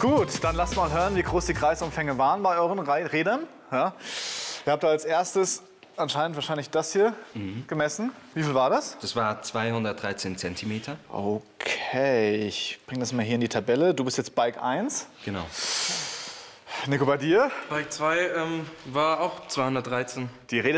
Gut, dann lasst mal hören, wie groß die Kreisumfänge waren bei euren Rädern. Ja. Ihr habt als erstes anscheinend wahrscheinlich das hier gemessen. Wie viel war das? Das war 213 Zentimeter. Okay, ich bringe das mal hier in die Tabelle. Du bist jetzt Bike 1. Genau. Nico, bei dir? Bike 2 war auch 213. Die Räder